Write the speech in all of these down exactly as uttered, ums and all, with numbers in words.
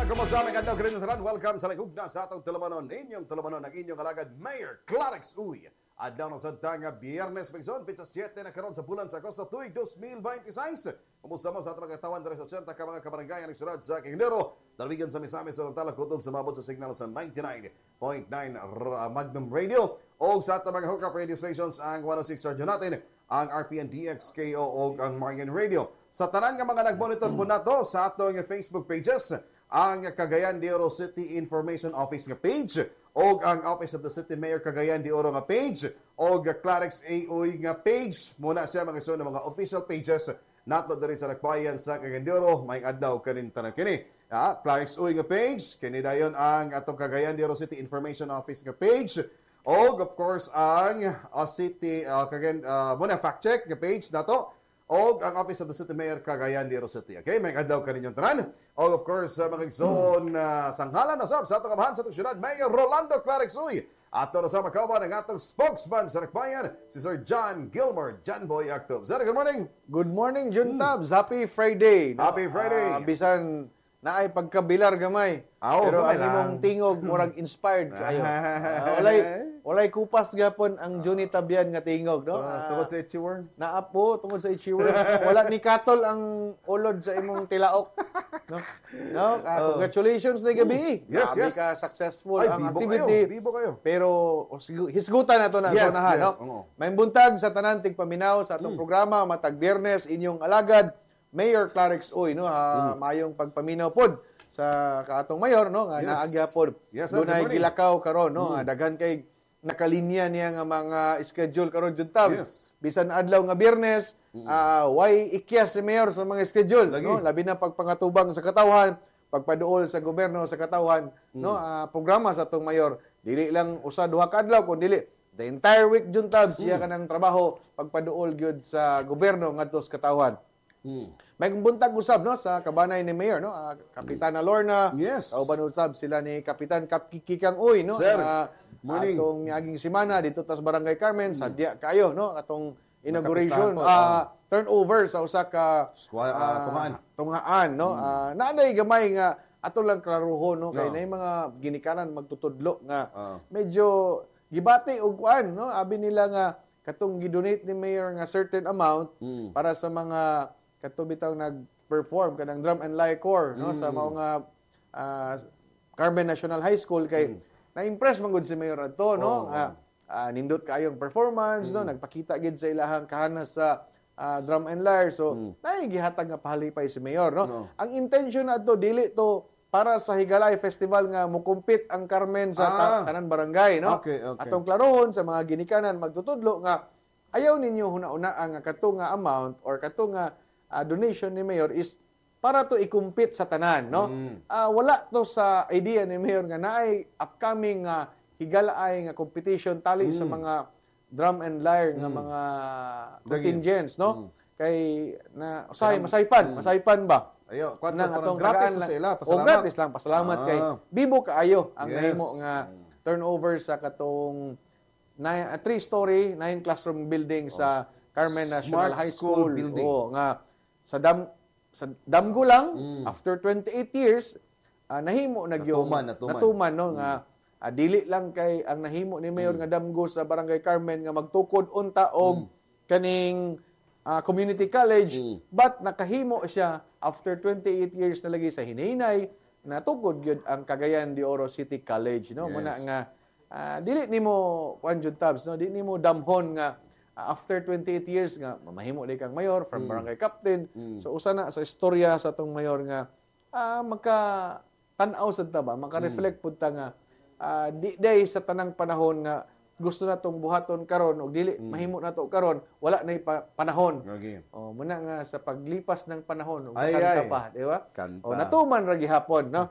mga kumusta, may gandang karinataran. Welcome sa Ligugna sa atong telemanon. Inyong telemanon ng inyong alagad, Mayor Clarix Uy. At daw sa tanga Biyernes, Pagson, pizza siyete na karon sa bulan sa Agosto tuig two thousand twenty-six. Kumusta mo sa atong mga katawan, tres eighty ka mga kabarangay ang nagsurad sa Quindero. Dalawigan sa Misamis, sa Tala, kutob sa mabot sa signal sa ninety-nine point nine Magnum Radio. O sa atong mga hookup radio stations, ang one oh six Radio natin, ang R P N D X K O o ang Marian Radio. Sa tanan nga mga nagmonitor po nato sa atong Facebook pages, ang Cagayan de Oro City Information Office nga page, o ang Office of the City Mayor Cagayan de Oro nga page, o Clarix A O I nga page. Muna siya mga iso ng mga official pages nato diri sa Lakbayan sa Cagayan de Oro. May adlaw kanin tanan kini. Ah, Clarix A O I nga page, kini dayon ang atong Cagayan de Oro City Information Office nga page. O of course ang uh, City uh, Cagayan uh, muna fact check nga page nato. O ang Office of the City Mayor Cagayan de Oro City. Okay, may adlaw kaninyong tanan. O of course, uh, mga igsoon uh, sanghalan na sab sa atong amahan sa atong syudad, Mayor Rolando Clarix Uy. Ato na sa makauban ang atong spokesman sa Lakbayan, si Sir John Gilmore, John Boy Actov. Sir, good morning. Good morning, Jun Tabs. Happy Friday. No? Happy Friday. Uh, bisan na ay pagkabilar gamay. Oh, pero gamay ang imong lang. tingog murag inspired kayo. Uh, walay walay kupas gapon ang Johnny Tabian nga tingog, no? Uh, tungod sa itchy worms. Naa po tungod sa itchy worms. Wala ni katol ang ulod sa imong tilaok, no? No, uh, congratulations na gabi. Yes, Grabe yes. ka successful Ay, ang bibo activity. Kayo, bibo kayo. Pero oh, sigu- hisgutan na to na Yes, sonahan, yes, no? oo. May buntag sa tanan tigpaminaw sa atong programa matag Biyernes inyong alagad Mayor Clarix Uy, no? Uh, mayong pagpaminaw pod sa kaatong mayor, no? Nga Yes. naagya pod. Yes, sir. Dunay Good morning. gilakaw karon, no? Nga daghan kay nakalinya niya nga mga schedule karon jud tabs. Yes. Bisan adlaw nga Biyernes, ah, way ikyas si mayor sa mga schedule, Lagi. no? Labi na pagpangatubang sa katawhan, pagpaduol sa gobyerno sa katawhan, no? Ah, programa sa atong mayor. Dili lang usa duha ka adlaw kun dili the entire week jud tabs siya kanang trabaho pagpaduol gyud sa gobyerno ngadto sa katawhan. Hmm. May buntag usab no sa kabanay ni Mayor no, uh, Kapitana Lorna. Yes. Kauban usab sila ni Kapitan Kapkikikang Uy no. Sir, Uh, morning. atong miaging semana dito tas Barangay Carmen sadya kayo no atong inauguration Nakapistahan po, uh, turnover sa usa ka Squad, uh, ah, tungaan. tungaan no. Uh, naanay gamay nga ato lang klaruhon no kay No. nay mga ginikanan magtutudlo nga Ah. medyo gibati og kuan no abi nila nga katong gidonate ni Mayor nga certain amount Mm. para sa mga kato bitaw nag-perform kanang drum and lyre corps no sa mao nga ah, Carmen National High School kay na-impress man gud si Mayor adto no. Oo. Ah, ah, nindot kayong performance no nagpakita gid sa ilahang kahanas sa ah, drum and lyre so nay gihatag nga pahalipay si Mayor no. No. Ang intention adto dili to para sa Higalay Festival nga mukumpit ang Carmen sa ta- Ah. tanan barangay no. Okay, okay. Atong klarohon sa mga ginikanan magtutudlo nga ayaw ninyo huna-una ang kato nga amount or kato nga ah, donation ni Mayor is para to ikumpit sa tanan no. Ah, wala to sa idea ni Mayor nga naay upcoming nga higalaay nga competition tali sa mga drum and lyre nga mga contingents no. Kay na usahay masaypan, masaypan ba? Ayo, kwan Nang ko atong gratis tagaan na sila. O Pasalamat. gratis lang, pasalamat Ah. kay bibo kaayo ang Yes. nahimo nga turnover sa katong nine, uh, three-story, nine classroom building sa Carmen National Smart High school School. building. Oo, nga sa dam sa Damgo lang after twenty-eight years ah, nahimo nagyo Natuman, natuman. natuman no nga ah, dili lang kay ang nahimo ni Mayor nga Damgo sa Barangay Carmen nga magtukod unta og kaning ah, community college but nakahimo siya after twenty-eight years na lagi sa Hinay natukod gyud ang Cagayan de Oro City College no Yes. muna nga ah, dili nimo kuan jud tabs no dili nimo damhon nga ah, after twenty-eight years nga mamahimo di kang mayor from barangay captain so usa na sa istorya sa tong mayor nga ah, magka tan-aw sad ta ba maka-reflect pud ta nga ah, di day sa tanang panahon nga gusto na tong buhaton karon og dili mahimo na to karon wala na pa- panahon Okay. oh muna nga sa paglipas ng panahon ug Ay, kanta ay. pa di ba Kanta. oh natuman ra gihapon no.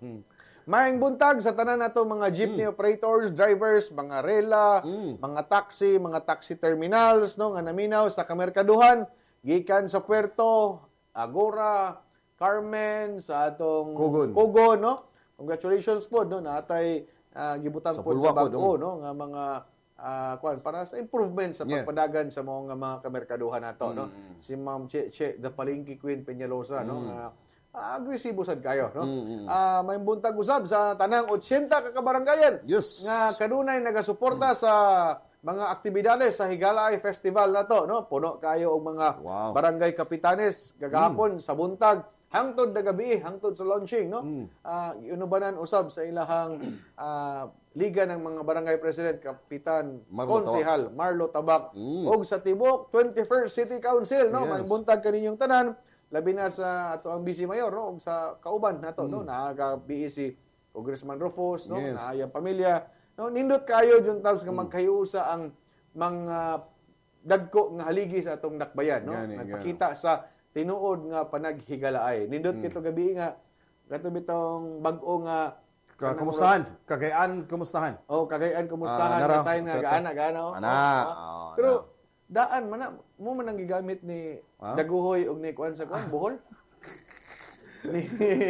Maayong buntag sa tanan nato mga jeepney operators, drivers, mga rela, mga taxi, mga taxi terminals no nga naminaw sa kamerkaduhan gikan sa Puerto, Agora, Carmen sa atong Kugon. Kugon no. Congratulations po no natay ah, gibutang Sa po Pulwa na po, bago no nga mga ah, kuan para sa improvement sa Yeah. pagpadagan sa mga nga mga kamerkaduhan nato no. Si Ma'am Che Che the Palengke Queen Peñalosa no nga ah, agresibo sad kayo, no? Mm-mm. Ah, may buntag usab sa tanang eighty ka kabaranggayan Yes. nga kanunay nagasuporta sa mga aktibidades sa Higala Ay Festival na to, no? Puno kayo og mga Wow. barangay kapitanes gagahapon sa buntag hangtod na gabi, hangtod sa launching, no? Mm. Ah, inubanan usab sa ilahang ah, Liga ng mga Barangay President Kapitan Marlo Konsehal Marlo Tabak Mm. og sa tibok twenty-first City Council, no? Yes. May buntag kaninyong tanan labi na sa ato ang Vice Mayor, no? Og sa kauban nato, no? Nagabi si Congressman Rufus, no? Mm. Yes. Na iyang pamilya, no? Nindot kayo jud tabs nga magkayusa ang mga dagko nga haligi sa atong dakbayan, no? Gani, Nagpakita sa tinuod nga panaghigalaay. Nindot Mm. kito gabi nga kato bitong bag-o nga Ka kumustahan? Kagayaan kumustahan? oh kagayan kumustahan Ah, nara, kasayon nga chat- gaana gaana oh. Ana. Oh, Oh, pero daan man na mo man ang gigamit ni Ah? Daguhoy og ni kuan sa kuan Bohol. Ni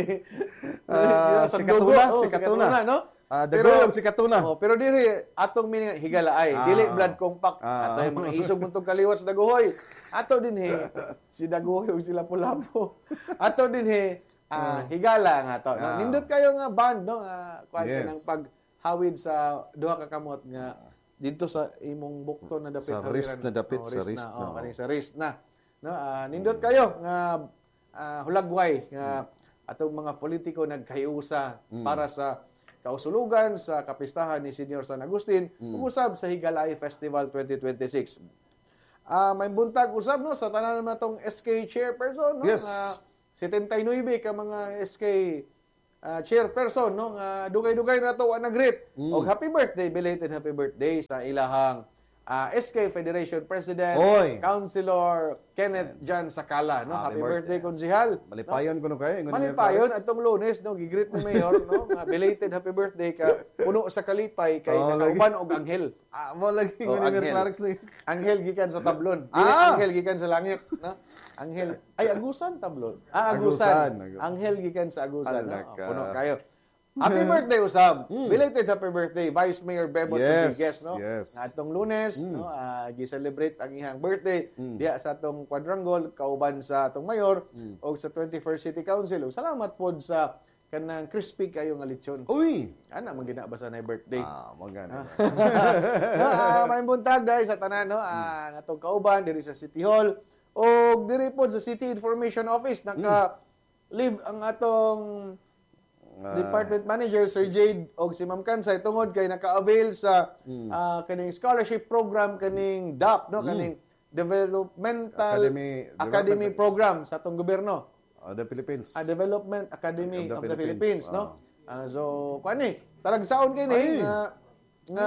Ah, sa si Dugo, Katuna, oh, si Katuna. no? Ah, Pero- Dagoy og si Katuna. Oh, pero diri atong mini higalaay, Ah. dili blood compact. Ah. Ato yung mga isog muntong kaliwat sa Daguhoy. Ato din he si Daguhoy ug sila Pulapo. Ato din he ah, higala nga to. No? Ah. Nindot kayo nga band no, nga kuan Yes. kanang paghawid sa duha ka kamot nga dito sa imong bukto na dapit Sa wrist hawiran. na dapit, Oh, sa wrist na. na, Oh, oh. kaning sa wrist na. No, ah, nindot kayo nga ah, hulagway nga atong mga politiko nagkayusa Mm. para sa kausulugan sa kapistahan ni Senior San Agustin Mm. ug usab sa Higalay Festival twenty twenty-six. Ah, may buntag usab no sa tanan naman tong S K chairperson no Yes. nga seventy-nine ka mga S K ah, chairperson no nga dugay-dugay na to wa nag-greet Mm. og happy birthday, belated happy birthday sa ilahang ah, S K Federation President Oy. Councilor Kenneth Jan Sakala no. Happy Happy, birthday, birthday. konsihal. Malipayon ko no kayo. ingon ni Mayor Malipayon Clarence. atong Lunes no gigreet ni Mayor no nga belated happy birthday ka puno sa kalipay kay Oh, nakauban og anghel. Ah, mo lagi Oh, ingon ni Mayor Anghel. Clarence lagi. Anghel gikan sa tablon. Dili Ah! anghel gikan sa langit, no? Anghel ay agusan tablon. Ah, Agusan. agusan. Anghel gikan sa agusan, no? Alaka. Puno kayo. Happy birthday usab. Belated happy birthday Vice Mayor Bebot Yes, Rodriguez, no? yes. Nga atong Lunes, no, ah, gi-celebrate ang ihang birthday diha sa atong quadrangle kauban sa atong mayor o sa twenty-first City Council. Ug salamat pod sa kanang crispy kayo nga lechon. Uy. Ana man ginabasa na birthday. Ah, magana. no, ah, may buntag guys sa tanan no, ah, natong kauban diri sa City Hall o diri pod sa City Information Office naka live ang atong Ah, Department Manager Sir Jade og si Ma'am Kansay tungod kay naka-avail sa ah, kaning scholarship program kaning D A P no kaning Developmental Academy- Academy Development- Program sa atong gobyerno. ah, the Philippines. A Development Academy Of of the the, Philippines, Philippines, no? Ah, so, kuani, talagsaon kay ni Ay. nga nga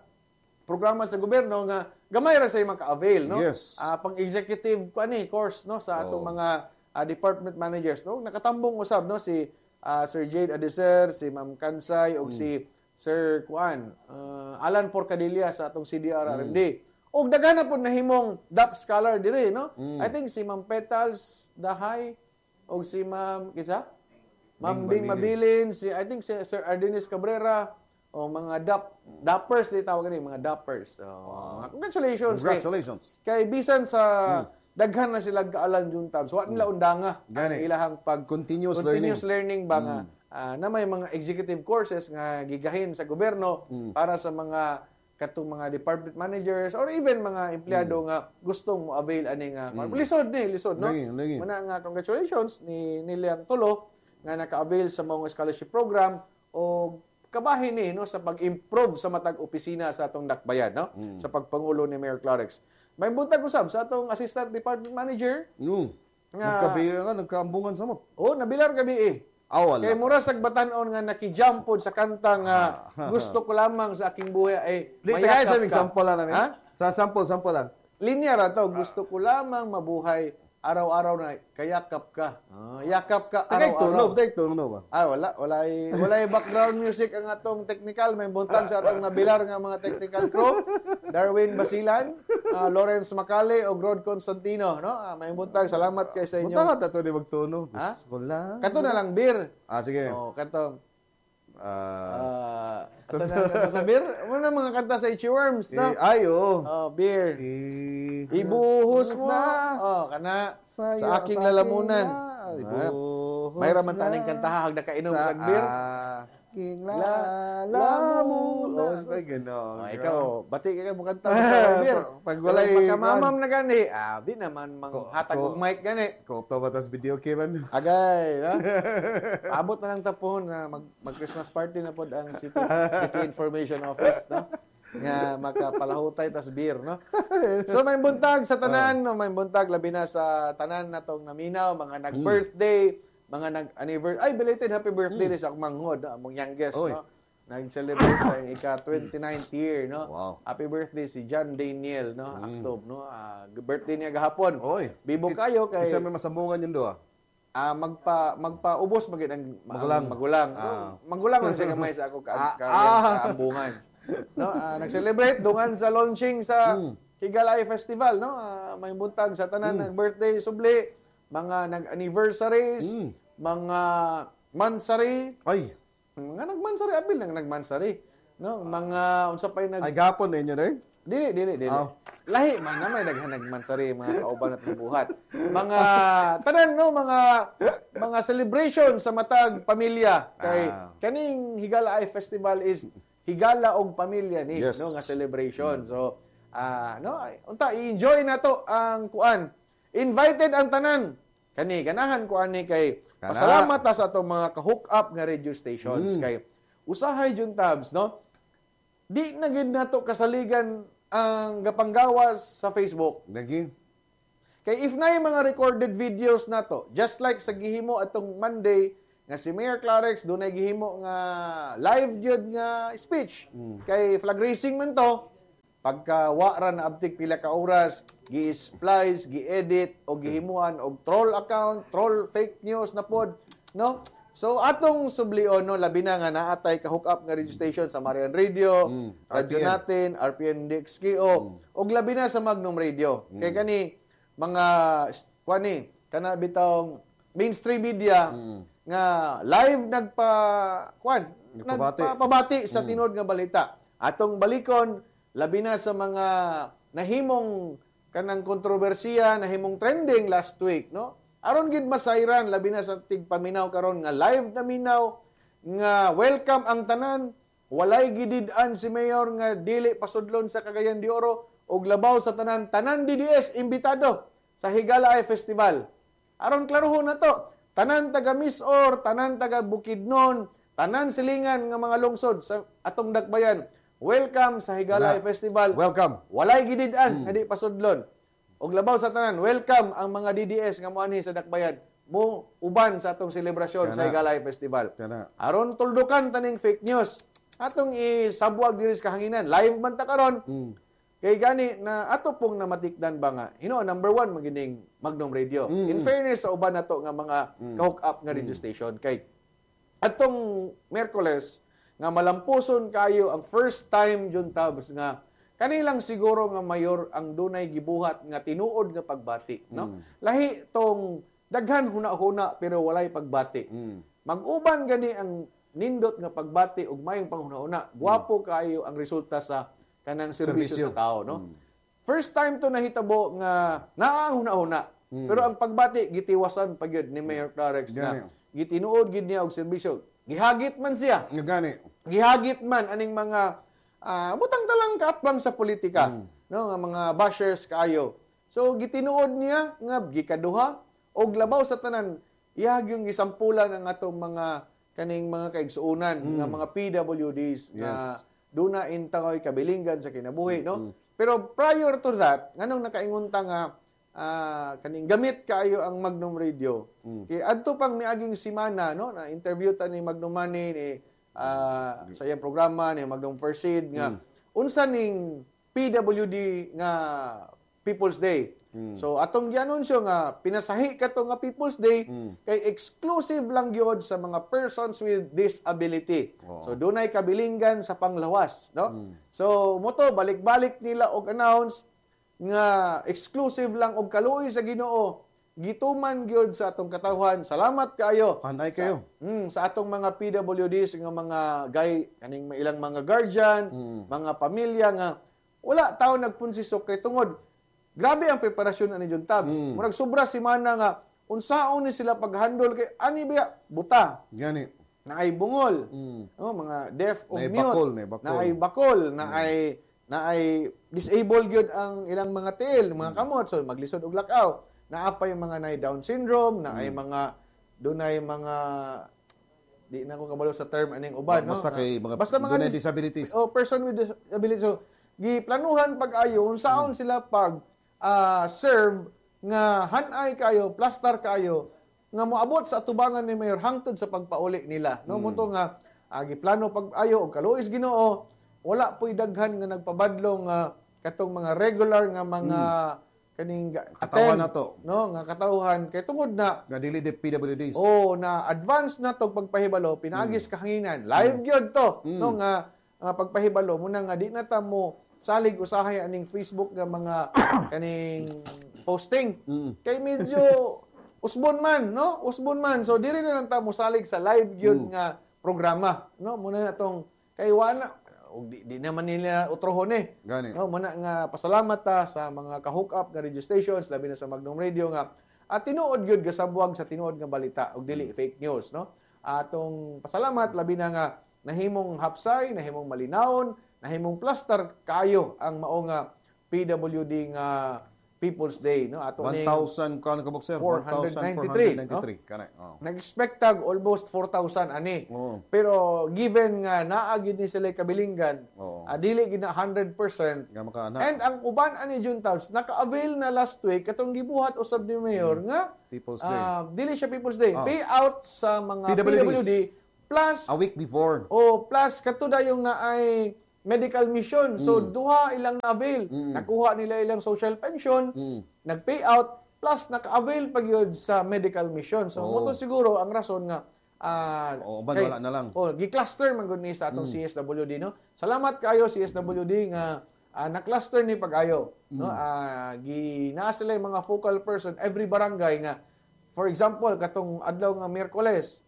programa sa gobyerno nga gamay ra sa maka-avail, no? Yes. Ah, pang executive kuani course no sa atong Oh. mga ah, department managers, no? Nakatambong usab no si ah, Sir Jade Adeser, si Ma'am Kansay ug si Sir Kuan, ah, Alan Porcadilla sa atong C D R R M D. Og daghan na pod nahimong D A P scholar diri, no? I think si Ma'am Petals Dahay og si Ma'am kisa Ma'am Bing Bing Mabilin. Mabilin, si I think si Sir Ardenis Cabrera o mga dap dappers di tawag ni mga dappers. So, mga congratulations, kay- Congratulations. Kay, bisan sa daghan na sila kaalan yung tabs. Wa nila undanga ang Gani. ilahang pag Continuous continuous learning. learning, ba nga ah, na may mga executive courses nga gigahin sa gobyerno para sa mga katong mga department managers or even mga empleyado nga gustong mo avail ani nga lisod ni lisod no Lagi, lagi. Muna nga congratulations ni nilang tulo nga naka-avail sa mga scholarship program o kabahin ni no sa pag-improve sa matag opisina sa atong dakbayan no sa pagpangulo ni Mayor Clarex. May buntag usab sa atong assistant department manager No. Nga- Nagkabiya ka, nagkaambungan sa mo. oh nabilar gabi eh. Awal. Kay mura sag batan-on nga nakijump pod sa kanta nga gusto ko lamang sa aking buhay ay Di, tagay sa mayakap aming ka. sample lang namin. Ha? Sa sample, sample lang. Linya ra to, gusto ko lamang mabuhay araw-araw na kayakap ka. Ah, yakap ka Tagay araw-araw. tunog, tagay tunog ba? Ah, wala. Walay, walay background music ang atong technical. May buntag sa atong nabilar nga mga technical crew. Darwin Basilan, ah, Lawrence Macale, o Rod Constantino. No? Ah, may buntag. Salamat kay sa Punta inyo. ka tato di magtunog. Ha? Gusto ko lang. Kato na lang, beer. Ah, sige. Oh, kato. Ah, Ah, uh, kanta sa beer? Ano na mga kanta sa Itchy-Worms, no? eh, ay, oo. Oh, beer. Eh, Ibuhos mo. na. Oh, kana Sayo sa aking lalamunan. na, Ah, ibuhos may raman na taning kantahag na kainom sa sa beer. aking La- lalamunan. lamunan. Ay, gano'n. Oh, ikaw, bati ka mo kanta sa beer. Pag walay- magkamamam na gani, ah, di naman Ko- manghatag ko- og mic gani. Koto ba tas video kiran? Agay, no? Abot na lang tapon na mag, mag-Christmas party na pod ang City, City Information Office, no? Nga makapalahutay tas beer, no? So may buntag sa tanan, no? May buntag labi na sa tanan natong naminaw, mga nag-birthday, mga nag-anniversary. Ay, belated happy birthday mm. sa akong manghod, no? Among youngest, Oy. no? Nag-celebrate sa ika twenty-ninth year, no? Wow. Happy birthday si John Daniel, no? Aktob, no? Ah, birthday niya gahapon. Oy. Bibo kayo kay Kitsa may masambungan yun do, ah. ah magpa magpaubos magid ang Magulang. ang magulang. So, Ah. magulang lang siya gamay sa ako ka, Ah, ka, ah. kaambungan. No, ah, nag-celebrate dungan sa launching sa Mm. Kigalay Festival, no? Ah, may buntag sa tanan Mm. ng birthday subli, mga nag-anniversaries, Mm. mga mansari, Ay, mga nagmansari abil nang nagmansari, no? Mga unsa pay nag ay gapon ninyo day. Dili, dili, dili. Oh. Lahi man na may daghan nagmansari mga kauban at buhat. Mga tanan no, mga mga celebration sa matag pamilya kay Ah. kaning Higala Eye Festival is higala og pamilya ni Yes. no nga celebration. So ah no, unta i-enjoy nato ang kuan. Invited ang tanan. Kani ganahan ko ani kay Kana. pasalamat ta sa atong mga ka-hook up nga radio stations Mm. kay usahay jud tabs no. Di na gid nato kasaligan ang gapanggawas sa Facebook. Lagi. Kay if na mga recorded videos nato, just like sa gihimo atong Monday nga si Mayor Clarex dunay gihimo nga live jud nga speech. Kay flag racing man to, pagka wa ra na abtik pila ka oras, gi-splice, gi-edit o gihimuan og troll account, troll fake news na pod, no? So atong sublion no labi na nga naatay ka hook up nga radio station sa Marian Radio, Mm, radyo R P N. natin, R P N D X K O, og labi na sa Magnum Radio. Kay kani mga kwani kana bitawng mainstream media nga live nagpa kwan Nagpabati. nagpabati sa tinod nga balita. Atong balikon labi na sa mga nahimong kanang kontrobersiya, nahimong trending last week, no? Aron gid masayran labi na sa tigpaminaw karon nga live na minaw nga welcome ang tanan, walay gidid-an si mayor nga dili pasudlon sa Cagayan de Oro og labaw sa tanan, tanan D D S imbitado sa Higala Eye Festival. Aron klarohon na to, tanan taga Misor, tanan taga Bukidnon, tanan silingan nga mga lungsod sa atong dakbayan. Welcome sa Higala Eye Festival. Welcome. Walay gidid-an nga di pasudlon. Og labaw sa tanan, welcome ang mga D D S nga moanhi sa dakbayan mo uban sa atong selebrasyon sa Kana. Higala Eye Festival. Kana. Aron tuldukan taning fake news. Atong isabwag diri sa kahanginan. Live man ta karon. Mm. Kay gani na ato pong namatikdan ba nga. You know, number one magining Magnum Radio. Mm. In fairness sa uban nato nga mga ka-hook up nga radio station kay atong Miyerkules nga malampuson kayo ang first time jud tabs nga kanilang siguro nga mayor ang dunay gibuhat nga tinuod nga pagbati, no? Lahi tong daghan huna-huna pero walay pagbati. Mm. Mag-uban gani ang nindot nga pagbati ug mayong panghuna-huna. Gwapo kaayo ang resulta sa kanang serbisyo Serbisyo. sa tao, no? First time to nahitabo nga naa ang huna-huna. Pero ang pagbati gitiwasan pa gyud ni Mayor Clarex Gani. na gitinuod gid niya og serbisyo. Gihagit man siya. Nga gani. Gihagit man aning mga ah butang talang kaatbang sa politika, no, nga mga bashers kaayo. So gitinuod niya nga gikaduha og labaw sa tanan iyag yung gisampulan ang atong mga kaning mga kaigsuonan nga mga P W Ds nga Yes. duna intangoy kabilinggan sa kinabuhi, no? Pero prior to that, nganong nakaingon ta nga ah, kaning gamit kaayo ang Magnum Radio. Kay adto pang miaging semana, no, na interview ta ni Magnum Manny ni ah, sa iyang programa ni Magnum First Aid nga unsa ning P W D nga People's Day. So atong gianunsyo nga pinasahi kato nga People's Day kay exclusive lang gyud sa mga persons with disability. So dunay kabilinggan sa panglawas, no? So moto balik-balik nila og announce nga exclusive lang og kaluoy sa Ginoo gituman gyud sa atong katawhan. Salamat kaayo. Hanay kayo. Sa, mm, sa atong mga P W Ds nga mga gay kaning ilang mga guardian, Mm. mga pamilya nga wala tawo nagpunsisok kay tungod. Grabe ang preparasyon ani Jun Tabs. Mm. Murag sobra si mana nga unsaon ni sila paghandle kay ani ba buta Gani. na ay bungol. Mm. Oh, mga deaf o Naay mute. bakol, naay bakol. Na ay bakol, na ay na ay disabled gyud ang ilang mga tiil, mga kamot, so maglisod og lakaw. Naa pa yung mga na Down syndrome, na ay mga dunay mga di na ko kabalo sa term aning uban, no? Basta kay mga, basta mga dunay dis- disabilities. oh, person with disability. So giplanuhan pag-ayo unsaon sila pag ah, serve nga hanay kayo, plaster kayo nga moabot sa atubangan ni Mayor hangtod sa pagpauli nila, no? Muto nga ah, giplano pag-ayo og kaluoy Ginoo, wala po'y daghan nga nagpabadlong nga katong mga regular nga mga kaning ga- Katawan attend, na to. no, nga katawhan kay tungod na Nga dili di P W Ds. oh na advance na to pagpahibalo pinagis kahanginan live gyud to Mm. no nga nga pagpahibalo muna nga di na ta mo salig usahay aning Facebook nga mga kaning posting Mm. kay medyo usbon man no usbon man so dili na lang ta mo salig sa live gyud Mm. nga programa no muna na tong kay wala og di, di naman nila utrohon eh. Gani. No, muna nga pasalamat ta sa mga ka-hook up nga radio stations labi na sa Magnum Radio nga at tinuod gyud gasabuag sa tinuod nga balita ug dili fake news no. Atong pasalamat labi na nga nahimong hapsay, nahimong malinawon, nahimong plaster kayo ang mao nga P W D nga People's Day no ato one ning thousand kan ka boxer? four hundred ninety-three, one thousand four hundred ninety-three. Kanay. Oh. nag-expectag almost four thousand ani. Oo. Pero given nga naa gid ni sila kabilinggan, Oo. ah, dili gid na one hundred percent. Nga makaana. And ang uban ani June Tabs naka-avail na last week katong gibuhat usab ni Mayor nga People's Day. ah, dili siya People's Day. Ah. Payout sa mga P W Ds. P W D plus A week before. o plus katuda yung na ay medical mission. So duha ilang na-avail. Mm. Nakuha nila ilang social pension, Mm. nag-payout plus naka-avail pa gyud sa medical mission. So Oo. mo siguro ang rason nga ah Oo, ban kay- wala na lang. Oh, gi-cluster man gud ni sa atong C S W D no. Salamat kayo C S W D nga ah, na-cluster ni pag-ayo no. Ah gi naa sila yung mga focal person every barangay nga. For example, katong adlaw nga Miyerkules,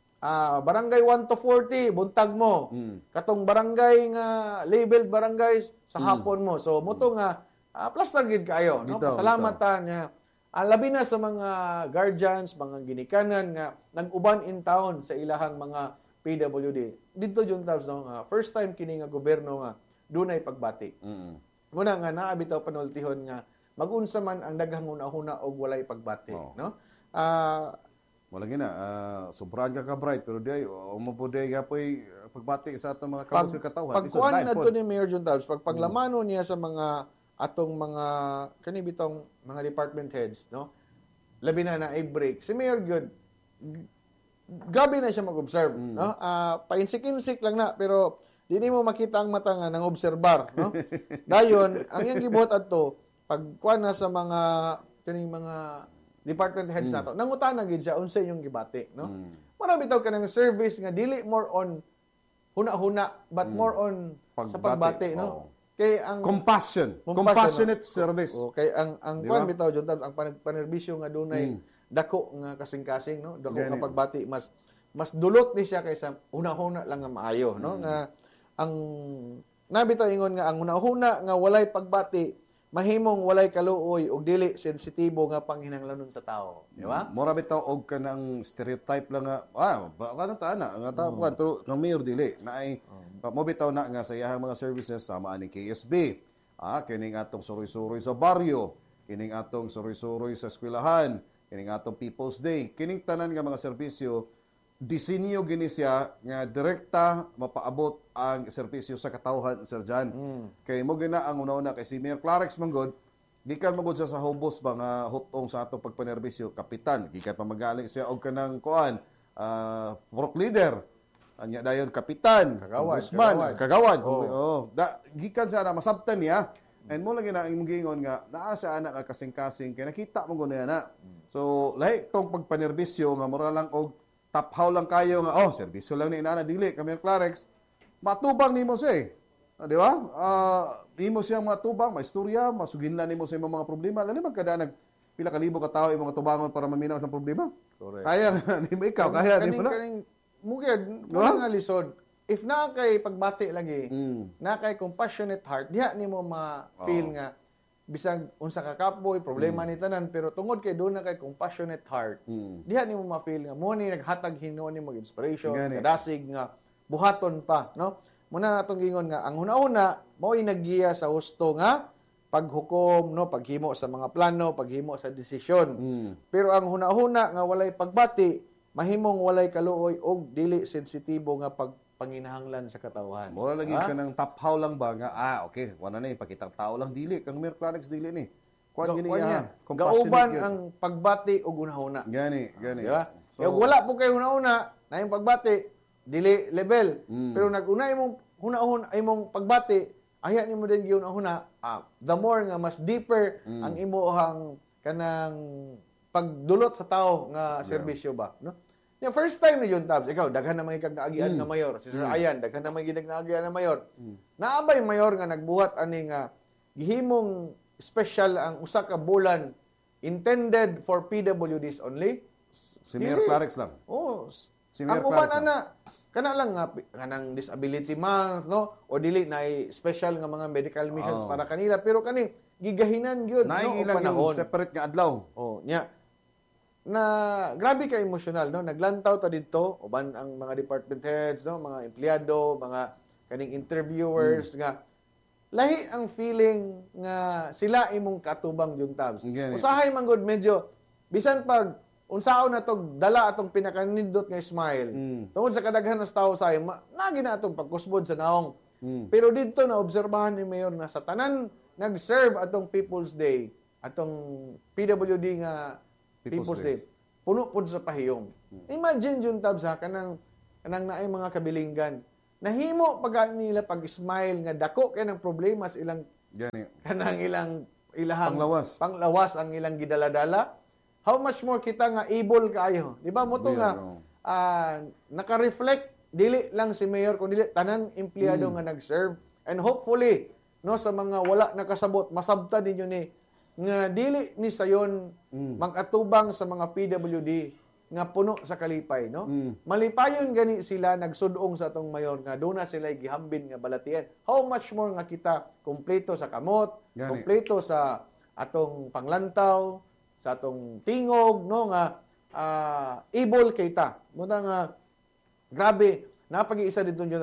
ah barangay one to forty buntag mo. Mm. Katong barangay nga labeled barangays sa hapon mo. So moto nga ah, plaster gid kayo no. Bitaw, Pasalamat ta niya. Ah, labi na sa mga guardians, mga ginikanan nga nag-uban in town sa ilahang mga P W D. Dito June Tabs no, nga first time kini nga gobyerno nga dunay pagbati. Mm. Muna nga naa bitaw panultihon nga mag-unsa man ang daghang una-una og walay pagbati, Oo. no? Ah, Wala gina, uh, sobrang ka ka-bright, pero di, o mo po di, kapoy, pagbati sa atong mga pag kabos ka katawan. pagkuan na to ni Mayor June Tabs, pag paglamano niya sa mga atong mga kani bitong mga department heads, no? Labi na na i-break. Si Mayor Good, g- gabi na siya mag-observe, no? Ah, painsik-insik lang na, pero di mo makita ang mata nga ng obserbar, no? Dayon, ang iyang gibuhat adto, pagkuan na sa mga kaning mga department heads nato, nangutana gid siya unsa yung gibati, no? Mm. Marami taw kanang service nga dili more on huna-huna but more on sa Pagbati, pagbati, no? oo. Kay ang Compassion. Compassion, Compassionate service. oh, kay ang ang Di kuan ba? bitaw John Tabs, ang pan- panerbisyo nga dunay Mm. dako nga kasing-kasing, no? Dako Gani. nga pagbati mas mas dulot ni siya kaysa huna-huna lang nga maayo, Mm. no? Nga ang nabitaw ingon nga ang huna-huna nga walay pagbati mahimong walay kaluoy ug dili sensitibo nga panghinanglanon sa tao, di ba? Mura bitaw og kanang stereotype lang nga, ah, baka na ta na, nga ta, mm. pero ng mayor dili, na ay, mo bitaw na nga sa iyahang mga services, sama ni K S B, ah, kining atong suroy-suroy sa baryo, kining atong suroy-suroy sa eskwelahan, kining atong People's Day, kining tanan nga mga serbisyo, disenyo gini siya nga direkta mapaabot ang serbisyo sa katawhan, Sir Jan. Kay mo gina ang una-una kay si Mayor Clarex Manggod, gikan magod siya sa hobos ba nga hutong sa atong pagpanerbisyo, kapitan, gikan pa magaling siya og kanang kuan, uh, work leader. Anya dayon kapitan, Kagawad, congressman, kagawad. kagawad. Oh. Oh. Da, gikan siya na masabtan niya. And mo lang gina imong gingon nga naa sa anak ka kasing-kasing kay nakita mo gud na. So lahi tong pagpanerbisyo nga mura lang og taphaw lang kayo nga, oh, serbisyo lang ni inana dili, kami Clarex, matubang nimo siya eh. Ah, di ba? Ah, nimo siyang matubang, maistorya, masuginlan nimo sa imong mga problema. Lalo man kada nag pila ka libo ka tao imong tubangon para maminaw sa problema. Correct. Kaya nga ni mo ikaw kaya di kaning mo na. kaning mugid No? wala nga lisod. If na kay pagbati lagi, Mm. na kay compassionate heart, diha nimo ma-feel Oo. nga bisag unsa ka kapoy problema ni tanan pero tungod kay doon na kay compassionate heart, Mm. diha nimo ma-feel nga mo ni naghatag hinuon nimo inspiration, Gani. kadasig nga buhaton pa, no? Muna atong gingon nga ang una-una mao'y naggiya sa husto nga paghukom, no, paghimo sa mga plano, paghimo sa desisyon. Mm. Pero ang huna-huna nga walay pagbati, mahimong walay kaluoy og dili sensitibo nga pagpanginahanglan sa katawhan. Mura lagi Ha? ka ng taphaw lang ba nga ah okay, wala na ipakitang tao lang dili kang Mayor Clarence dili ni. Kuan Ga- gini kuan ya. niya. Compassionate Gauban yun. ang pagbati og una-una. Gani, gani. Di ba? So, wala po kay huna-una na yung pagbati, dili level. Mm. Pero nag-una imong huna-una imong pagbati, aya nimo din gyud una, ah, the more nga mas deeper Mm. ang imong kanang pagdulot sa tao nga serbisyo ba, no? Yung first time ni John Tabs, ikaw daghan na mga kag naagian Mm. nga mayor, si Sir Mm. Ayan daghan na mga naagian nga mayor. Mm. Naabay mayor nga nagbuhat ani nga gihimong special ang usa ka bulan intended for P W Ds only. Si Mayor Dili. Clarence lang. Oh, Si ang Mayor uban Clarence lang. ana kana lang nga kanang disability month, no, o dili na special nga mga medical missions Oh. para kanila pero kani gigahinan gyud no Naing og ilang yung panahon. separate nga adlaw. Oh, nya na grabe ka emotional, no, naglantaw ta didto uban ang mga department heads, no, mga empleyado, mga kaning interviewers Hmm. nga lahi ang feeling nga sila imong katubang Jung Tabs. Ganit. Usahay man gud medyo bisan pag unsaon na tog dala atong pinakanindot nga smile. Mm. Tungod sa kadaghan ng tao sa ma, nagi na atong pagkusbod sa naong. Mm. Pero dito na obserbahan ni Mayor na sa tanan nag-serve atong People's Day, atong P W D nga People's People's, Day. Day. Puno pud sa pahiyom. Imagine Jun Tabs ha kanang kanang naay mga kabilinggan. Nahimo pag nila pag-smile nga dako kay ng problema sa ilang Gani. kanang ilang ilahang Panglawas. panglawas ang ilang gidaladala. How much more kita nga able kaayo. Di ba mo to Mayor, nga oh. ah, naka-reflect dili lang si mayor kundi tanan empleyado Mm. nga nag-serve and hopefully no sa mga wala nakasabot masabtan ninyo ni nga dili ni sayon Mm. mag-atubang sa mga P W D nga puno sa kalipay no. Mm. Malipayon gani sila nagsudong sa atong mayor nga doon na sila gihambin nga balatian. How much more nga kita kumpleto sa kamot, Gani. kumpleto sa atong panglantaw, sa atong tingog no nga ah, able kita. Muna nga grabe napag-iisa dito yun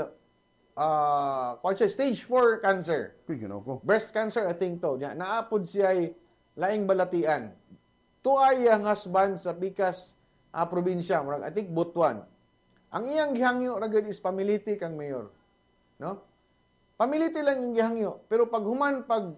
ah uh, siya stage four cancer. Kuy ginaw ko. Breast cancer I think to. Nya naapod siya ay laing balatian. Tuay ang husband sa pikas a probinsya, murag I think Butuan. Ang iyang gihangyo ra gyud is pamiliti kang mayor. No? Pamiliti lang ang gihangyo, pero pag human pag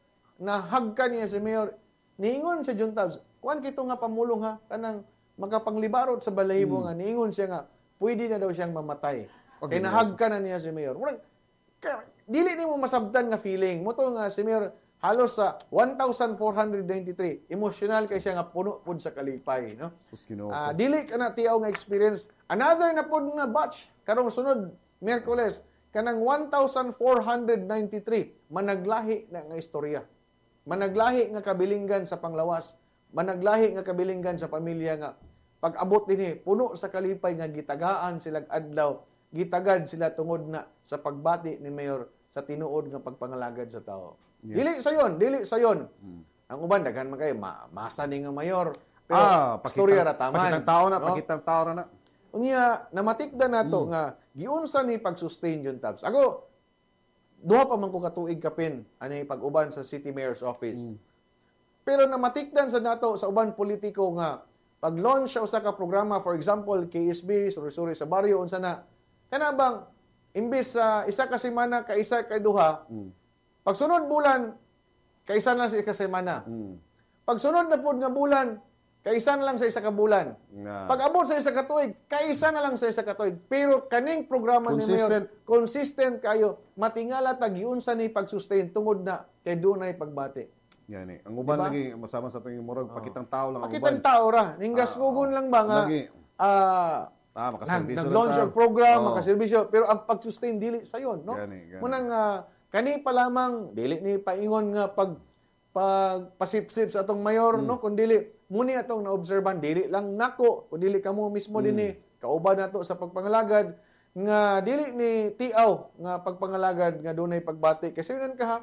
nahagka niya si mayor, niingon sa Jun Tabs, kuan kito nga pamulong ha, kanang makapanglibarot sa balahibo nga, niingon siya nga, pwede na daw siyang mamatay. Okay, Kaya nahagka na niya si mayor. Murag, ka- dili ni mo masabtan nga feeling. Mo to nga si mayor, halos sa one thousand four hundred ninety-three, emotional kay siya nga puno pud sa kalipay. No? Sus ginoo Ah, ko. dili ka na tiyaw nga experience. Another na pod nga batch, karong sunod, Miyerkules, kanang one thousand four hundred ninety-three, managlahi na nga istorya. Managlahi nga kabilinggan sa panglawas. Managlahi nga kabilinggan sa pamilya nga pag-abot dinhi puno sa kalipay nga gitagaan silang adlaw, gitagad sila tungod na sa pagbati ni mayor sa tinuod nga pagpangalagad sa tao. Yes. Dili sayon, dili sayon. Ang uban daghan man kay ma masa ni nga mayor. Pero Ah, storya pakitang, ra taman. pakitang tao na, no? pakitang tao ra na. Unya namatikda nato nga giunsa ni pag-sustain Jun Tabs. Ako duha pa man ko katuig kapin ani pag-uban sa city mayor's office. Mm. Pero namatikdan sa nato sa uban politiko nga pag-launch sa usa ka programa, for example, K S B, suri-suri sa baryo unsa na. Kana bang imbis sa isa ka semana ka isa ka duha, Mm. pagsunod bulan kaisa na sa isa ka semana. Mm. Pagsunod na pud nga bulan, kaisa na lang sa isa ka bulan. Nga. Pag abot sa isa ka tuig, kaisa na lang sa isa ka tuig. Pero kaning programa ni Consistent. Mayor, consistent kayo, matingala tag yun sa ni pag-sustain tungod na kay dunay pagbati. Yan eh. Ang uban Diba? lagi masama sa tuwing murag pakitang tao lang ang Makitang uban. tao ra, ninggas ngugon lang ba nga Lagi. ah Ah, nag, makaservisyo nag-launch na ang program, Oo. makaservisyo, pero ang pag-sustain dili sayon, no? Gani, gani. Munang ah, kani pa lamang dili ni paingon nga pag pag pasipsip sa atong mayor no kundili muni atong naobserban dili lang nako kundili kamo mismo Mm. dinhi kauban nato sa pagpangalagad nga dili ni tiaw nga pagpangalagad nga dunay pagbati kasi yun ka ha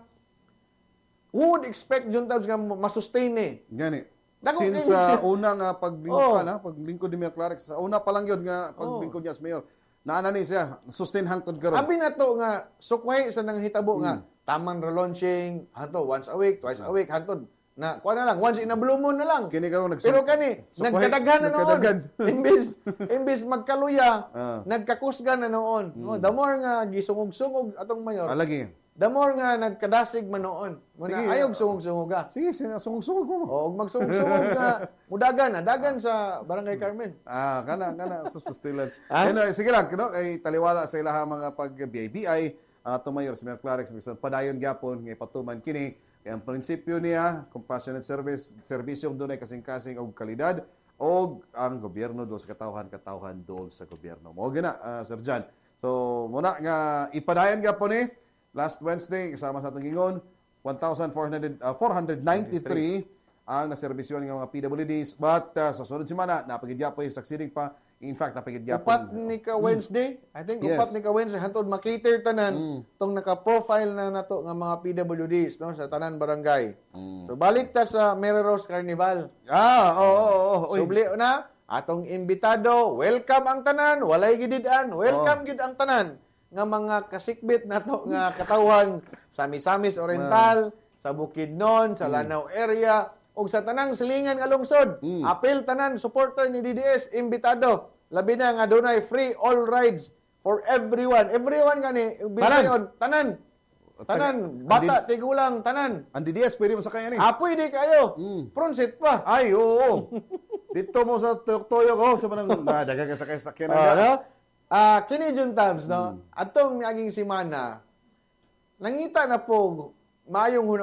who would expect John Tabs nga masustain ni Gani. Dako Since kay- sa una nga paglingkod Oh. na, paglingkod ni Mayor Clarix, sa una pa lang yun nga paglingkod niya sa mayor. Naana ni siya, sustain hangtod karon. abi na to nga sukway sa nang hitabo nga tamang relaunching hanto once a week twice a week hantod na kuha na lang once in a blue moon na lang Kini karon nag pero kani sukway, nagkadaghan na noon nagkadaghan. imbis imbis magkaluya Ah. nagkakusgan na noon no the more nga gisungog-sungog atong mayor Alagi. the more nga nagkadasig man noon muna Sige, ayog ah. sungog-sungog ka Sige, sungog-sungog mo. o ug magsungog-sungog nga mudagan na dagan sa Barangay Carmen Ah, kana kana sus pastilan. Ah? Ano, sige lang, kino kay taliwala sa ilaha mga pag B I B I, ang uh, mayor si Mayor Clarix bisan padayon gyapon nga patuman kini kay ang prinsipyo niya, compassionate service, serbisyong dunay kasing-kasing og kalidad og ang gobyerno do sa katawhan-katawhan do sa gobyerno. Mo gina, uh, Sir John. So, muna nga ipadayon gyapon ni last Wednesday kasama sa atong ingon one thousand four hundred ninety-three ang naserbisyon ng mga P W Ds but uh, sa sunod semana napagidyapoy succeeding pa in fact napagidyapoy upat ni ka Wednesday I think Yes. upat ni ka Wednesday hantod makater tanan tong naka-profile na nato nga mga P W Ds no sa tanan barangay so balik ta sa Mary Rose Carnival ah oo oo oo oy. subli na atong imbitado welcome ang tanan walay gidid-an welcome gid ang tanan nga mga kasikbit nato nga katawhan sa Misamis Oriental sa Bukidnon sa Lanao area ug sa tanang silingan nga lungsod Mm. apil tanan supporter ni D D S imbitado labi na nga dunay free all rides for everyone everyone gani bisayon tanan tanan bata tigulang tanan ang D D S pwede mo sa kanya ni apoy di kayo Mm. pronsit pa ay oo dito mo sa tuyok-tuyok oh sa manang ah, daga ka sa sakyan Ah, na no? Ah, kini Jun Tabs, no? Atong miaging simana, nangita na po maayong